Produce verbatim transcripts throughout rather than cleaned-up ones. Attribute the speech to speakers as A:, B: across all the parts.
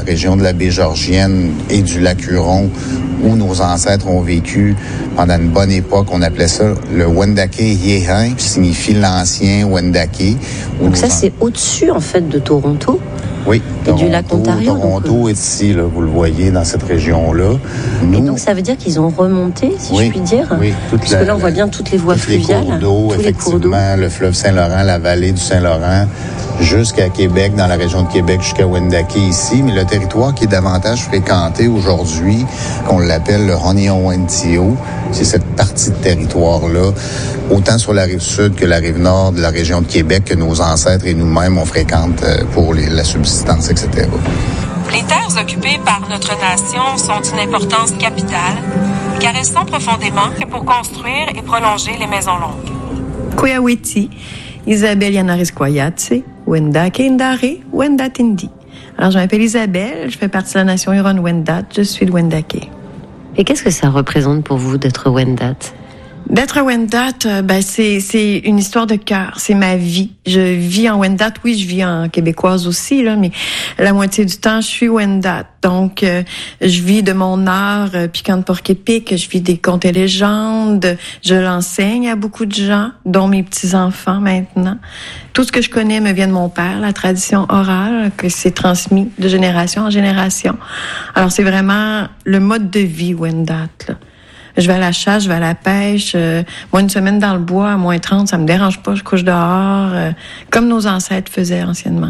A: région de la baie Georgienne et du lac Huron, où nos ancêtres ont vécu pendant une bonne époque. On appelait ça le Wendake Yehin, qui signifie l'ancien Wendake.
B: Donc ça, c'est au-dessus, en fait, de Toronto?
A: Oui,
B: et Toronto, du lac Ontario.
A: Toronto donc... est ici, là, vous le voyez, dans cette région-là.
B: Nous, et donc, ça veut dire qu'ils ont remonté, si
A: oui,
B: je puis dire?
A: Oui,
B: parce
A: la,
B: que là, on voit bien toutes les voies
A: toutes
B: fluviales.
A: Les cours d'eau,
B: tous
A: effectivement,
B: les cours d'eau.
A: Le fleuve Saint-Laurent, la vallée du Saint-Laurent, jusqu'à Québec, dans la région de Québec, jusqu'à Wendake ici. Mais le territoire qui est davantage fréquenté aujourd'hui, qu'on l'appelle le Honeyonwentio, c'est cette partie de territoire-là, autant sur la rive sud que la rive nord de la région de Québec, que nos ancêtres et nous-mêmes, on fréquente pour les, la subsistance, et cetera.
C: Les terres occupées par notre nation sont d'une importance capitale, car elles sont profondément pour construire et prolonger les maisons longues.
D: Kuyawiti, Isabelle Yanariskwayatse, Wendake Indare, Wendatindi. Alors, je m'appelle Isabelle, je fais partie de la nation Huron-Wendat, je suis de Wendake.
B: Et qu'est-ce que ça représente pour vous d'être Wendat?
D: D'être Wendat, ben c'est c'est une histoire de cœur, c'est ma vie. Je vis en Wendat, oui, je vis en québécoise aussi là, mais la moitié du temps je suis Wendat. Donc euh, je vis de mon art euh, piquant de porc-épic, je vis des contes et légendes, je l'enseigne à beaucoup de gens, dont mes petits-enfants maintenant. Tout ce que je connais me vient de mon père, la tradition orale que c'est transmis de génération en génération. Alors c'est vraiment le mode de vie Wendat là. Je vais à la chasse, je vais à la pêche. Euh, moi, une semaine dans le bois à moins trente, ça me dérange pas. Je couche dehors, euh, comme nos ancêtres faisaient anciennement.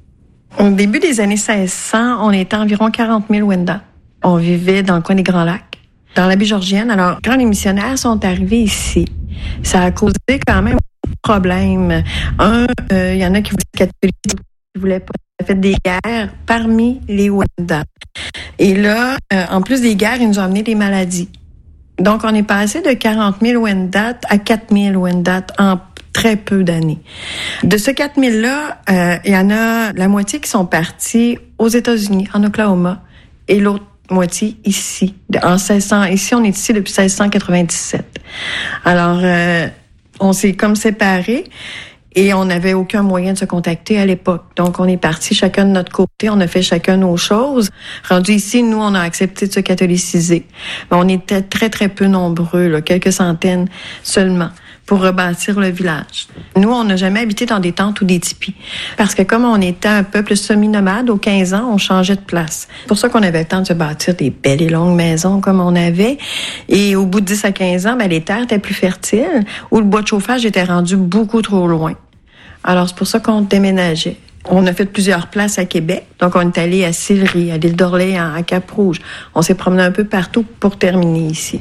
D: Au début des années seize cents, on était environ quarante mille Wendat. On vivait dans le coin des Grands Lacs, dans la baie Georgienne. Alors, quand les missionnaires sont arrivés ici, ça a causé quand même beaucoup de problèmes. Un, il euh, y en a qui voulaient être catholiques, qui voulaient pas. Ça a fait des guerres parmi les Wendat. Et là, euh, en plus des guerres, ils nous ont amené des maladies. Donc, on est passé de quarante mille Wendat à quatre mille Wendat en très peu d'années. De ce quatre mille-là, euh, il y en a la moitié qui sont partis aux États-Unis, en Oklahoma, et l'autre moitié ici, en seize cents. Ici, on est ici depuis seize cent quatre-vingt-dix-sept. Alors, euh, on s'est comme séparés. Et on n'avait aucun moyen de se contacter à l'époque. Donc, on est partis chacun de notre côté. On a fait chacun nos choses. Rendu ici, nous, on a accepté de se catholiciser. Mais on était très, très peu nombreux, là, quelques centaines seulement, pour rebâtir le village. Nous, on n'a jamais habité dans des tentes ou des tipis. Parce que comme on était un peuple semi-nomade, aux quinze ans, on changeait de place. C'est pour ça qu'on avait le temps de se bâtir des belles et longues maisons comme on avait. Et au bout de dix à quinze ans, ben, les terres étaient plus fertiles, ou le bois de chauffage était rendu beaucoup trop loin. Alors, c'est pour ça qu'on déménageait. On a fait plusieurs places à Québec. Donc, on est allé à Sillery, à l'île d'Orléans, à Cap-Rouge. On s'est promené un peu partout pour terminer ici.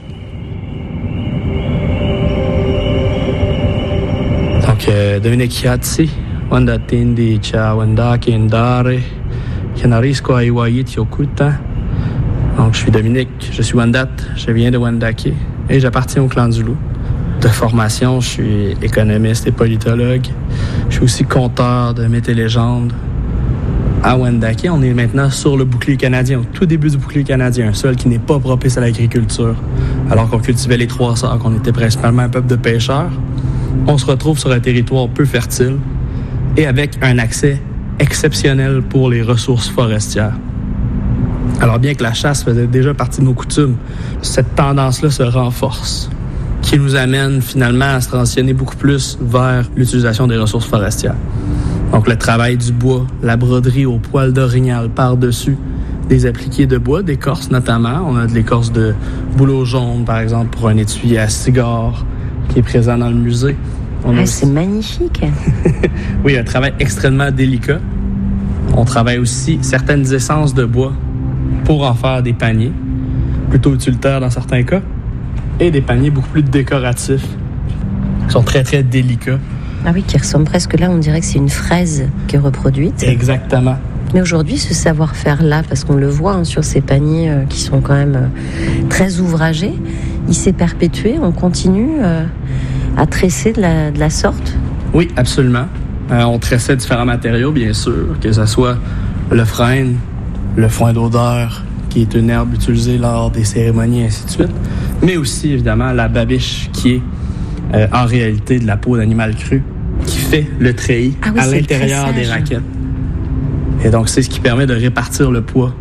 E: Donc, euh, Dominique Yatsi, Wendatindi, Cha Wendake Indare, Yanariskwayatse Yokuta. Donc, je suis Dominique, je suis Wendat, je viens de Wendake et j'appartiens au clan du Loup. De formation, je suis économiste et politologue. Je suis aussi conteur de mythes et légendes. À Wendake, on est maintenant sur le bouclier canadien, au tout début du bouclier canadien, un sol qui n'est pas propice à l'agriculture. Alors qu'on cultivait les trois sœurs, qu'on était principalement un peuple de pêcheurs, on se retrouve sur un territoire peu fertile et avec un accès exceptionnel pour les ressources forestières. Alors bien que la chasse faisait déjà partie de nos coutumes, cette tendance-là se renforce, qui nous amène finalement à se transitionner beaucoup plus vers l'utilisation des ressources forestières. Donc le travail du bois, la broderie au poil d'orignal par-dessus, des appliqués de bois, d'écorce notamment. On a de l'écorce de bouleau jaune, par exemple, pour un étui à cigare qui est présent dans le musée. On
B: ah,
E: aussi...
B: C'est magnifique.
E: Oui, un travail extrêmement délicat. On travaille aussi certaines essences de bois pour en faire des paniers, plutôt utilitaires dans certains cas, et des paniers beaucoup plus décoratifs, qui sont très, très délicats.
B: Ah oui, qui ressemble presque là, on dirait que c'est une fraise qui est reproduite.
E: Exactement.
B: Mais aujourd'hui, ce savoir-faire-là, parce qu'on le voit hein, sur ces paniers euh, qui sont quand même euh, très ouvragés, il s'est perpétué, on continue euh, à tresser de la, de la sorte?
E: Oui, absolument. Euh, on tressait différents matériaux, bien sûr, que ce soit le frêne, le foin d'odeur, qui est une herbe utilisée lors des cérémonies, et ainsi de suite, mais aussi, évidemment, la babiche, qui est euh, en réalité de la peau d'animal cru, qui fait le treillis ah oui, à l'intérieur des raquettes. Et donc, c'est ce qui permet de répartir le poids